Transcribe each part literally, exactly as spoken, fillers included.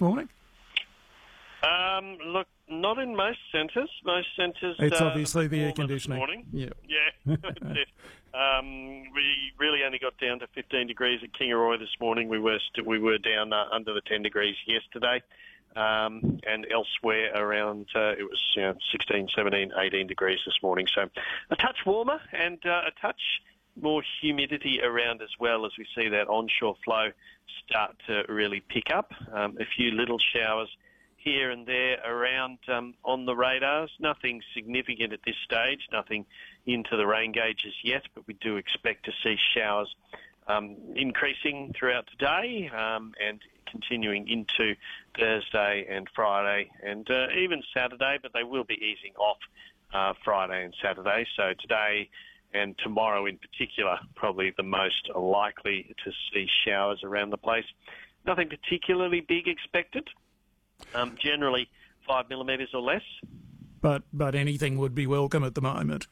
morning? Um, look, not in most centres. Most centres... It's uh, obviously the air warmer this conditioning. morning. Yeah. Yeah, that's it. Um, we really only got down to fifteen degrees at Kingaroy this morning. We were st- we were down uh, under the ten degrees yesterday. Um, and elsewhere around, uh, it was you know, sixteen, seventeen, eighteen degrees this morning. So a touch warmer and uh, a touch more humidity around as well as we see that onshore flow start to really pick up. Um, a few little showers here and there around um, on the radars. Nothing significant at this stage, nothing into the rain gauges yet, but we do expect to see showers um, increasing throughout today um, and continuing into Thursday and Friday and uh, even Saturday, but they will be easing off uh, Friday and Saturday. So today and tomorrow in particular, probably the most likely to see showers around the place. Nothing particularly big expected. Um, generally five millimetres or less. But but anything would be welcome at the moment.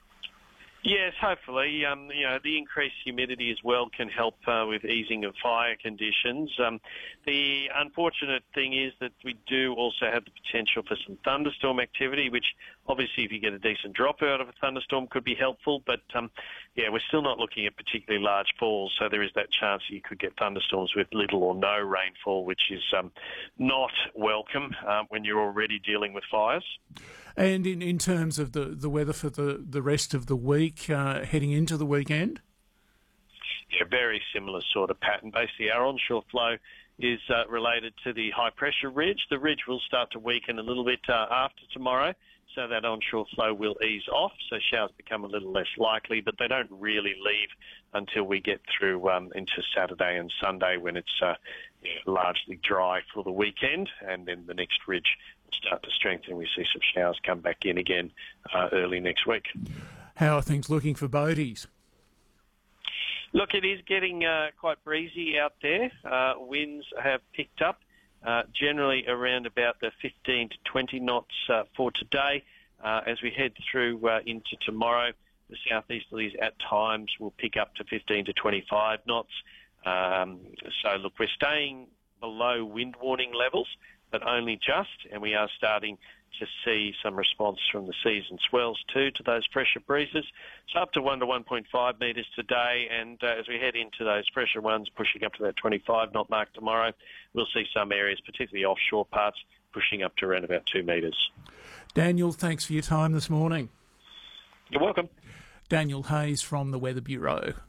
Yes, hopefully. Um, you know, the increased humidity as well can help uh, with easing of fire conditions. Um, the unfortunate thing is that we do also have the potential for some thunderstorm activity, which obviously if you get a decent drop out of a thunderstorm could be helpful. But, um, yeah, we're still not looking at particularly large falls, so there is that chance that you could get thunderstorms with little or no rainfall, which is um, not welcome uh, when you're already dealing with fires. And in, in terms of the, the weather for the, the rest of the week, uh, heading into the weekend? Yeah, very similar sort of pattern. Basically, our onshore flow is uh, related to the high-pressure ridge. The ridge will start to weaken a little bit uh, after tomorrow, so that onshore flow will ease off, so showers become a little less likely, but they don't really leave until we get through um, into Saturday and Sunday when it's uh, yeah, largely dry for the weekend, and then the next ridge will start to strengthen. We see some showers come back in again uh, early next week. How are things looking for boaties? Look, it is getting uh, quite breezy out there. Uh, winds have picked up, uh, generally around about the fifteen to twenty knots uh, for today. Uh, as we head through uh, into tomorrow, the southeasterlies at times will pick up to fifteen to twenty-five knots. Um, so, look, we're staying below wind warning levels, but only just, and we are starting to see some response from the seas and swells too to those pressure breezes. So up to one to one point five metres today, and uh, as we head into those pressure ones pushing up to that twenty-five knot mark tomorrow, we'll see some areas, particularly offshore parts, pushing up to around about two metres. Daniel, thanks for your time this morning. You're welcome. Daniel Hayes from the Weather Bureau.